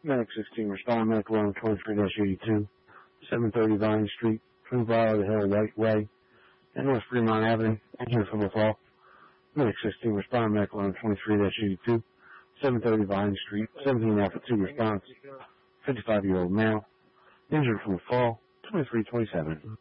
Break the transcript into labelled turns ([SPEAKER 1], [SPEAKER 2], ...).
[SPEAKER 1] Medic 16, respond medical line 23-82, 730 Vine Street, Twin Violet Hill, White Way, and North Fremont Avenue, injured from a fall. Medic 16, respond medical line 23-82, 730 Vine Street, 17 Alpha 2 response, 55-year-old male, injured from a fall, 2327.